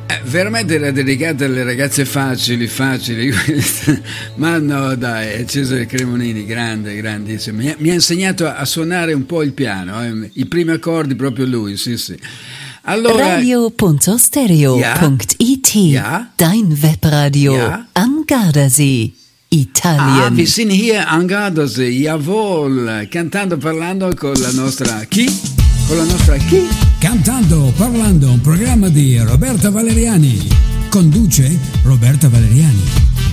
Veramente era dedicata alle ragazze facili questa. Ma no, dai, Cesare Cremonini, grandissimo. Mi ha insegnato a suonare un po' il piano, i primi accordi proprio lui, sì. Allora, radio.stereo.it Ja? Dein Webradio Ja? am Gardasee, Italien. wir sind hier am Gardasee, jawohl, cantando, parlando con la nostra chi? Con la nostra chi? Cantando, parlando, un programma di Roberta Valeriani. Conduce Roberta Valeriani.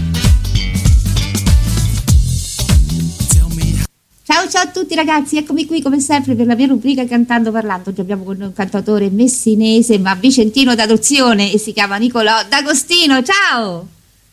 Ciao a tutti ragazzi, eccomi qui come sempre per la mia rubrica Cantando Parlando. Oggi abbiamo con noi un cantautore messinese ma vicentino d'adozione e si chiama Nicolò D'Agostino. Ciao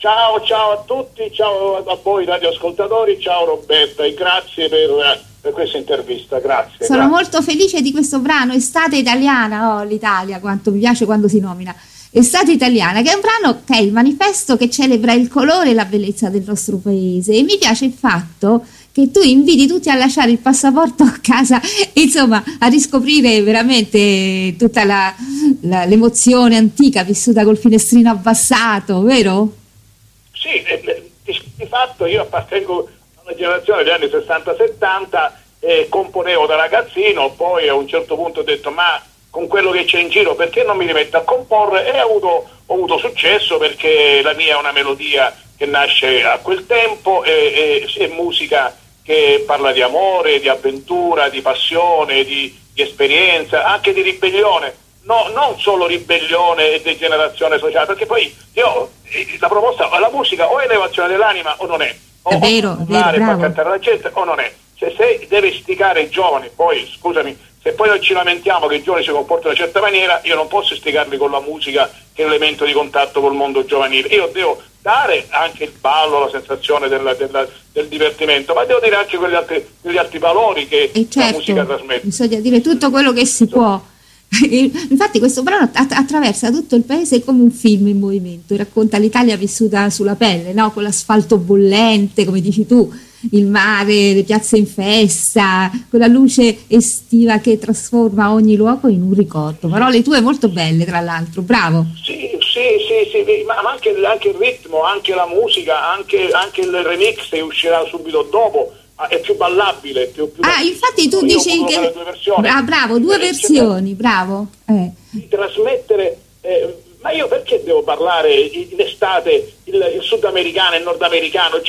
a tutti, ciao a voi radioascoltatori, ciao Roberta e grazie per questa intervista, grazie. Sono molto felice di questo brano, Estate Italiana, l'Italia, quanto mi piace quando si nomina Estate Italiana, che è un brano che è il manifesto che celebra il colore e la bellezza del nostro paese, e mi piace il fatto che tu inviti tutti a lasciare il passaporto a casa, insomma a riscoprire veramente tutta l'emozione antica vissuta col finestrino abbassato, vero? Sì, di fatto io appartengo a una generazione degli anni 60-70 e componevo da ragazzino, poi a un certo punto ho detto ma con quello che c'è in giro perché non mi rimetto a comporre, e ho avuto successo perché la mia è una melodia che nasce a quel tempo e musica che parla di amore, di avventura, di passione, di esperienza, anche di ribellione. No, non solo ribellione e degenerazione sociale, perché poi la proposta, la musica o è elevazione dell'anima o non è. È vero, far cantare la gente o non è. Se deve istigare i giovani, poi scusami, se poi non ci lamentiamo che i giovani si comportano in una certa maniera, io non posso istigarli con la musica che è un elemento di contatto col mondo giovanile. Io devo dare anche il ballo, la sensazione del divertimento, ma devo dire anche quegli altri valori che la musica trasmette. Bisogna dire tutto quello che si può. Infatti questo brano attraversa tutto il paese come un film in movimento, racconta l'Italia vissuta sulla pelle, no? Con l'asfalto bollente, come dici tu, il mare, le piazze in festa, quella luce estiva che trasforma ogni luogo in un ricordo. Parole tue molto belle, tra l'altro, bravo. Sì, ma anche il ritmo, anche la musica, anche il remix che uscirà subito dopo è più ballabile, più infatti tu dici che bravo, due versioni, bravo, di trasmettere, ma io perché devo parlare in estate il sudamericano e il nordamericano?